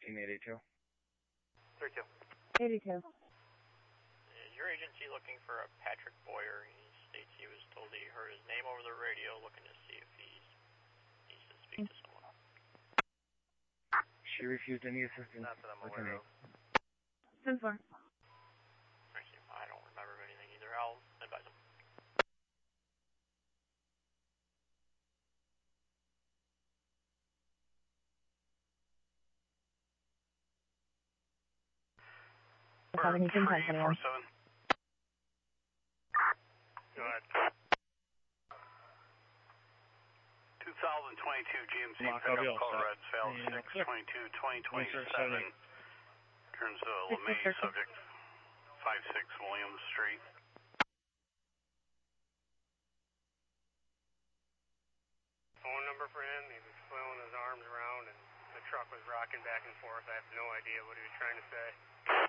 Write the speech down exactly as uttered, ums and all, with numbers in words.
fifteen eighty-two. thirty-two. eighty-two. Is your agency looking for a Patrick Boyer? He states he was told he heard his name over the radio, looking to see if he needs to speak to someone. She refused any assistance. Not that I'm aware of. ten four. Thank you. I don't remember anything either. I'll advise him. Combination ten twenty-one. Go ahead. twenty twenty-two G M C Lock, pickup I'll be all call set. red, fail Yeah, six clear. twenty-two twenty Thanks, sir. twenty-seven. Turns to LeMay, subject five six Williams Street. Phone number for him, he was flailing his arms around and the truck was rocking back and forth. I have no idea what he was trying to say.